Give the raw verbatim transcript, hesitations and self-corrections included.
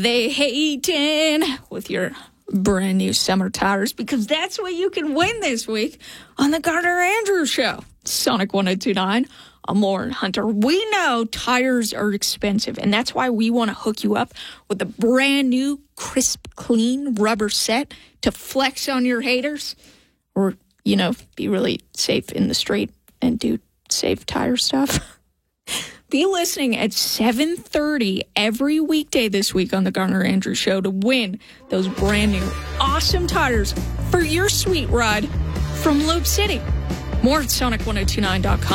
They hatin' with your brand new summer tires, because that's what you can win this week on the Garner Andrews Show. Sonic one oh two nine. I'm Lauren Hunter. We know tires are expensive, and that's why we want to hook you up with a brand new, crisp, clean rubber set to flex on your haters, or, you know, be really safe in the street and do safe tire stuff. Be listening at seven thirty every weekday this week on the Garner Andrews Show to win those brand new, awesome tires for your sweet ride from Loop City. More at Sonic one oh two nine dot com.